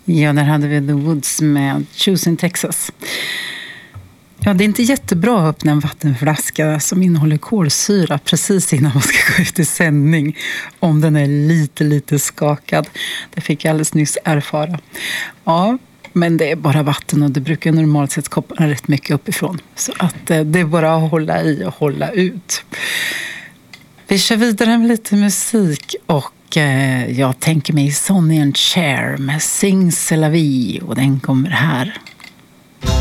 Ja, där hade vi The Woods med Choosing Texas. Ja, det är inte jättebra att öppna en vattenflaska som innehåller kolsyra precis innan man ska gå ut i sändning om den är lite skakad. Det fick jag alldeles nyss erfara. Ja, men det är bara vatten och det brukar normalt sett komma rätt mycket uppifrån. Så att det är bara att hålla i och hålla ut. Vi kör vidare med lite musik och jag tänker mig Sonny and Cher med Sing C'est la vie och den kommer här.